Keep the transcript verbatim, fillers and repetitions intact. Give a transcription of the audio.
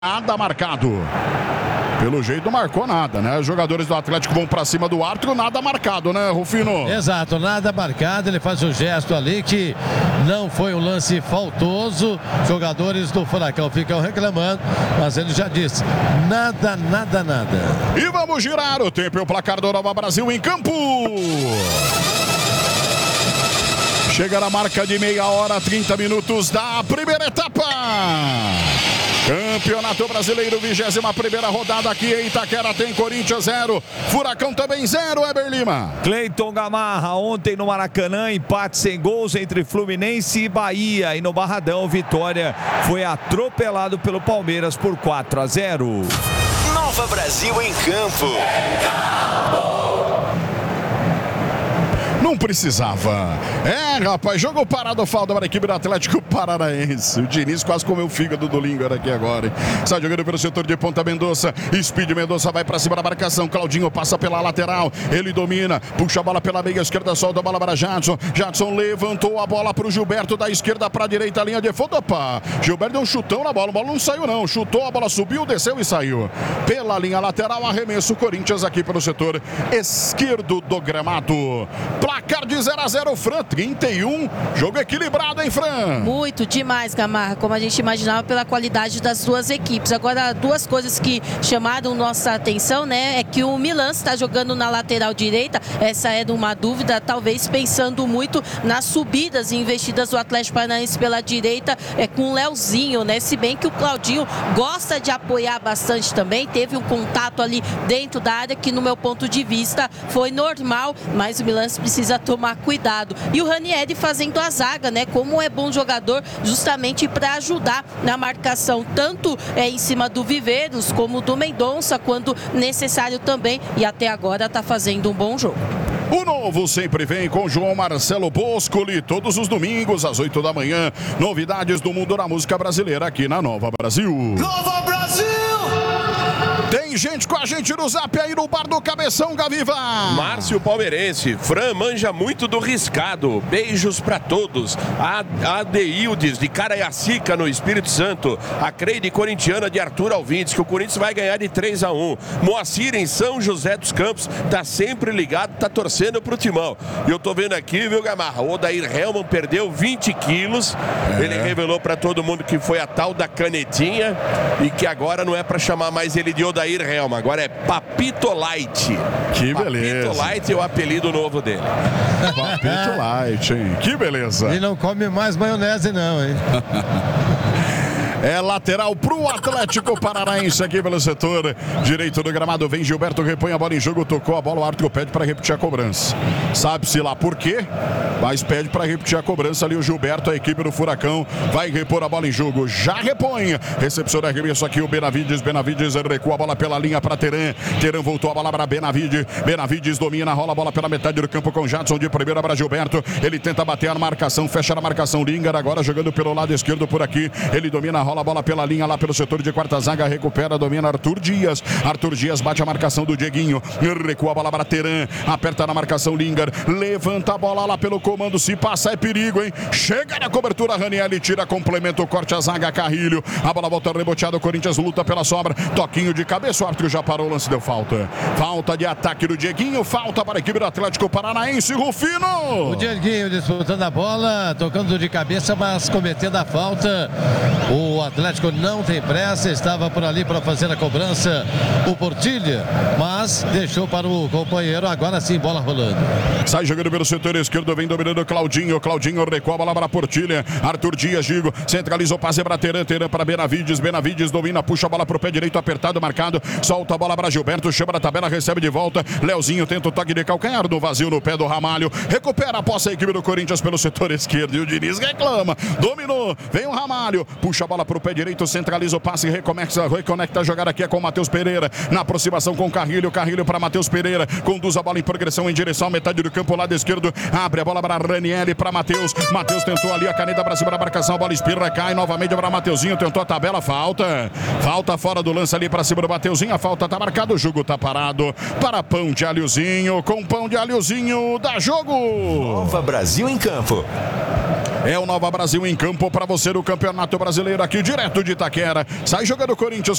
Nada marcado. Pelo jeito não marcou nada, né? Os jogadores do Atlético vão pra cima do árbitro, nada marcado, né, Rufino? Exato, nada marcado. Ele faz o gesto ali que não foi um lance faltoso. Jogadores do Furacão ficam reclamando, mas ele já disse, nada, nada, nada. E vamos girar o tempo e o placar do Nova Brasil em campo. Chega na marca de meia hora, trinta minutos da primeira etapa. Campeonato Brasileiro, vigésima primeira rodada aqui em Itaquera, tem Corinthians zero, Furacão também zero, Eber Lima. Cleiton Gamarra, ontem no Maracanã, empate sem gols entre Fluminense e Bahia. E no Barradão, Vitória foi atropelado pelo Palmeiras por quatro a zero. Nova Brasil em campo. Não precisava. É, rapaz, jogo parado, falta para a equipe do Atlético Paranaense. O Diniz quase comeu o fígado do Lingard aqui agora, hein? Sai jogando pelo setor de ponta, Mendonça. Speed Mendonça vai para cima da marcação. Claudinho passa pela lateral. Ele domina, puxa a bola pela meia esquerda, solta a bola para Jadson. Jadson levantou a bola para o Gilberto, da esquerda para a direita, linha de fundo. Opa! Gilberto deu um chutão na bola. A bola não saiu, não. Chutou, a bola subiu, desceu e saiu. Pela linha lateral, arremesso Corinthians aqui pelo setor esquerdo do gramado. Placar de zero a zero, Fran, trinta e um. Jogo equilibrado, hein, Fran? Muito demais, Gamarra, como a gente imaginava pela qualidade das duas equipes. Agora, duas coisas que chamaram nossa atenção, né? É que o Milan está jogando na lateral direita. Essa é uma dúvida, talvez pensando muito nas subidas e investidas do Atlético Paranaense pela direita, é, com o Leozinho, né? Se bem que o Claudinho gosta de apoiar bastante também. Teve um contato ali dentro da área que, no meu ponto de vista, foi normal, mas o Milan precisa tomar cuidado. E o Ranieri fazendo a zaga, né? Como é bom jogador, justamente para ajudar na marcação, tanto é, em cima do Viveiros como do Mendonça, quando necessário também. E até agora está fazendo um bom jogo. O novo sempre vem com João Marcelo Boscoli, todos os domingos às oito da manhã. Novidades do mundo da música brasileira aqui na Nova Brasil. Nova Brasil! Tem gente com a gente no zap aí no bar do Cabeção, Gaviva. Márcio Palmeirense, Fran manja muito do riscado. Beijos pra todos. A Adeildes de Caraiacica, no Espírito Santo. A Creide corintiana de Arthur Alvindes, que o Corinthians vai ganhar de três a um. Moacir em São José dos Campos, tá sempre ligado, tá torcendo pro Timão. E eu tô vendo aqui, viu, Gamarra? O Odair Helman perdeu vinte quilos. É. Ele revelou pra todo mundo que foi a tal da canetinha e que agora não é pra chamar mais ele de Odair Helma, agora é Papito Light. Que beleza. Papito Light é o apelido novo dele. Papito Light, hein? Que beleza. Ele não come mais maionese, não, hein? É lateral pro Atlético Paranaense aqui pelo setor direito do gramado. Vem Gilberto, repõe a bola em jogo, tocou a bola, o árbitro pede para repetir a cobrança. Sabe-se lá por quê, mas pede para repetir a cobrança ali o Gilberto, a equipe do Furacão vai repor a bola em jogo, já repõe. Recepção de arremesso aqui o Benavides, Benavides recua a bola pela linha para Teran. Teran voltou a bola para Benavides, Benavides domina, rola a bola pela metade do campo com Jadson de primeira para Gilberto. Ele tenta bater a marcação, fecha na marcação, Lingard agora jogando pelo lado esquerdo por aqui. Ele domina, rola a bola pela linha lá pelo setor de quarta zaga, recupera, domina Arthur Dias. Arthur Dias bate a marcação do Dieguinho, recua a bola para Teran, aperta na marcação Lingard, levanta a bola lá pelo comando, se passar é perigo, hein? Chega na cobertura, Ranieri tira, complementa o corte a zaga, Carrilho, a bola volta reboteada, o Corinthians luta pela sobra, toquinho de cabeça, o árbitro já parou, o lance deu falta. Falta de ataque do Dieguinho, falta para a equipe do Atlético Paranaense, Rufino! O Dieguinho disputando a bola, tocando de cabeça, mas cometendo a falta. O Atlético não tem pressa, estava por ali para fazer a cobrança o Portilha, mas deixou para o companheiro, agora sim, bola rolando. Sai jogando pelo setor esquerdo, vem dominando Claudinho, Claudinho recua a bola para Portilha, Arthur Dias, Gigo, centralizou, passe para Teran, Teran para Benavides, Benavides domina, puxa a bola para o pé direito, apertado, marcado, solta a bola para Gilberto, chama na tabela, recebe de volta, Leozinho tenta o toque de calcanhar, no vazio no pé do Ramalho, recupera a posse a equipe do Corinthians pelo setor esquerdo, e o Diniz reclama, dominou, vem o Ramalho, puxa a bola para o pé direito, centraliza o passe, reconecta, reconecta a jogada aqui é com o Matheus Pereira, na aproximação com o Carrilho, Carrilho para Matheus Pereira, conduz a bola em progressão em direção à metade do campo, lado esquerdo, abre a bola para Ranieri, para Matheus, Matheus tentou ali a caneta para cima da marcação, a bola espirra, cai novamente para Mateuzinho, tentou a tabela, falta, falta fora do lance ali para cima do Mateuzinho, a falta tá marcada, o jogo tá parado, para Pão de Alhozinho, com Pão de Alhozinho, dá jogo! Nova Brasil em campo. É o Nova Brasil em campo para você no Campeonato Brasileiro aqui direto de Itaquera. Sai jogando Corinthians.